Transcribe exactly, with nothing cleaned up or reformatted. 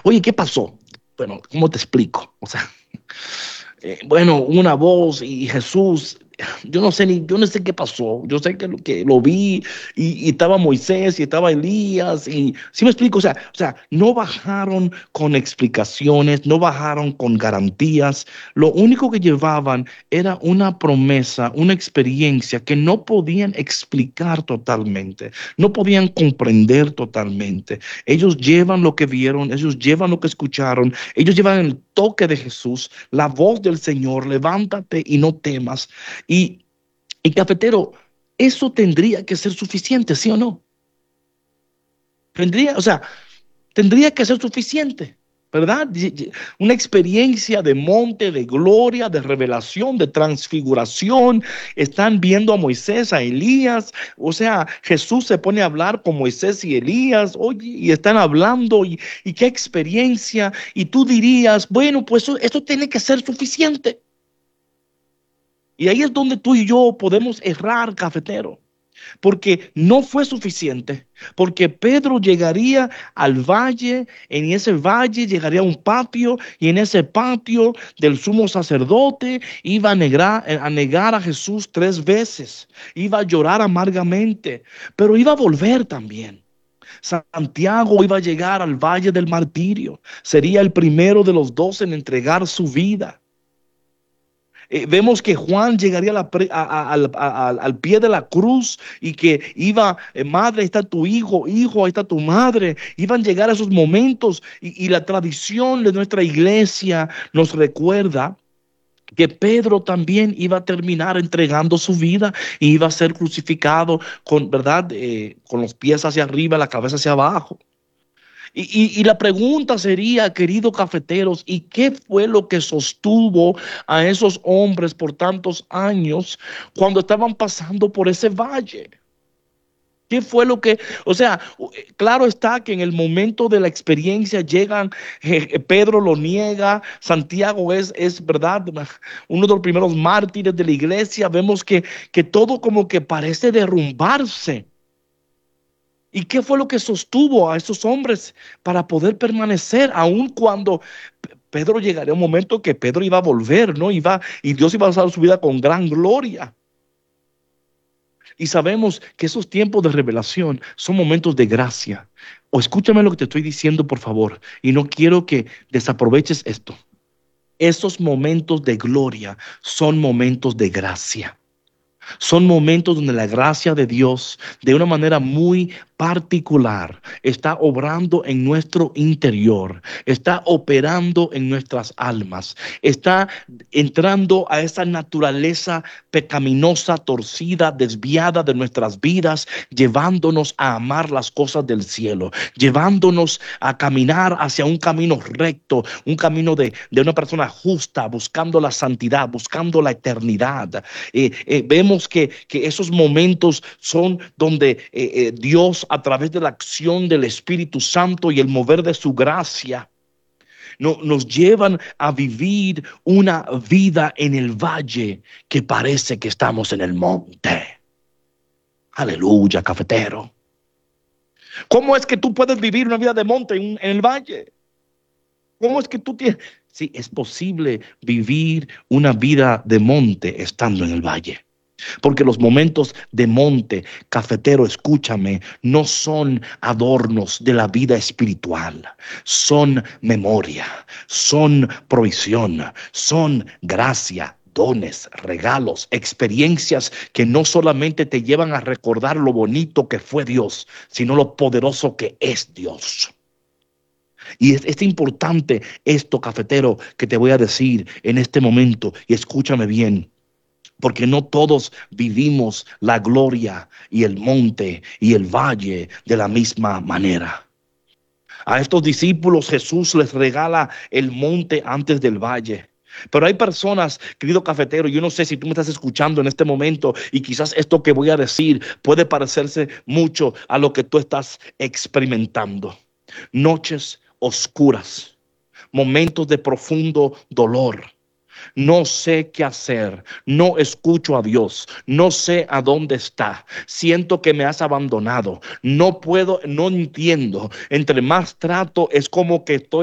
Oye, ¿qué pasó? Bueno, ¿cómo te explico? O sea, eh, bueno, una voz y Jesús, yo no sé ni, yo no sé qué pasó. Yo sé que lo, que lo vi y, y estaba Moisés y estaba Elías y sí me explico. O sea, o sea, no bajaron con explicaciones, no bajaron con garantías. Lo único que llevaban era una promesa, una experiencia que no podían explicar totalmente, no podían comprender totalmente. Ellos llevan lo que vieron, ellos llevan lo que escucharon, ellos llevan el toque de Jesús, la voz del Señor, levántate y no temas. Y, y cafetero, eso tendría que ser suficiente, ¿sí o no? Tendría, o sea, tendría que ser suficiente, ¿verdad? Una experiencia de monte, de gloria, de revelación, de transfiguración. Están viendo a Moisés, a Elías. O sea, Jesús se pone a hablar con Moisés y Elías. Oye, y están hablando. Y, y qué experiencia. Y tú dirías, bueno, pues eso, eso tiene que ser suficiente. Y ahí es donde tú y yo podemos errar, cafetero, porque no fue suficiente, porque Pedro llegaría al valle, en ese valle llegaría a un patio, y en ese patio del sumo sacerdote iba a negar, a negar a Jesús tres veces, iba a llorar amargamente, pero iba a volver también. Santiago iba a llegar al valle del martirio, sería el primero de los dos en entregar su vida. Eh, vemos que Juan llegaría a la pre- a- a- al, a- al- al pie de la cruz y que iba, eh, madre, ahí está tu hijo, hijo, ahí está tu madre. Iban a llegar esos momentos y, y la tradición de nuestra iglesia nos recuerda que Pedro también iba a terminar entregando su vida y iba a ser crucificado con, ¿verdad? Eh, con los pies hacia arriba, la cabeza hacia abajo. Y, y, y la pregunta sería, queridos cafeteros, ¿y qué fue lo que sostuvo a esos hombres por tantos años cuando estaban pasando por ese valle? ¿Qué fue lo que, o sea, claro está que en el momento de la experiencia llegan, eh, Pedro lo niega, Santiago es, es verdad, uno de los primeros mártires de la iglesia, vemos que, que todo como que parece derrumbarse. ¿Y qué fue lo que sostuvo a esos hombres para poder permanecer, aun cuando Pedro llegaría un momento que Pedro iba a volver, ¿no? Iba, y Dios iba a usar su vida con gran gloria. Y sabemos que esos tiempos de revelación son momentos de gracia. O escúchame lo que te estoy diciendo, por favor, y no quiero que desaproveches esto. Esos momentos de gloria son momentos de gracia. Son momentos donde la gracia de Dios, de una manera muy particular, está obrando en nuestro interior, está operando en nuestras almas, está entrando a esa naturaleza pecaminosa, torcida, desviada de nuestras vidas, llevándonos a amar las cosas del cielo, llevándonos a caminar hacia un camino recto, un camino de, de una persona justa, buscando la santidad, buscando la eternidad. Eh, eh, vemos que, que esos momentos son donde eh, eh, Dios, a través de la acción del Espíritu Santo y el mover de su gracia, no, nos llevan a vivir una vida en el valle que parece que estamos en el monte. Aleluya, cafetero. ¿Cómo es que tú puedes vivir una vida de monte en, en el valle? ¿Cómo es que tú tienes? Sí, es posible vivir una vida de monte estando en el valle. Porque los momentos de monte, cafetero, escúchame, no son adornos de la vida espiritual, son memoria, son provisión, son gracia, dones, regalos, experiencias que no solamente te llevan a recordar lo bonito que fue Dios, sino lo poderoso que es Dios. Y es, es importante esto, cafetero, que te voy a decir en este momento, y escúchame bien. Porque no todos vivimos la gloria y el monte y el valle de la misma manera. A estos discípulos Jesús les regala el monte antes del valle. Pero hay personas, querido cafetero, yo no sé si tú me estás escuchando en este momento y quizás esto que voy a decir puede parecerse mucho a lo que tú estás experimentando. Noches oscuras, momentos de profundo dolor. No sé qué hacer, no escucho a Dios, no sé a dónde está, siento que me has abandonado, no puedo, no entiendo, entre más trato es como que estoy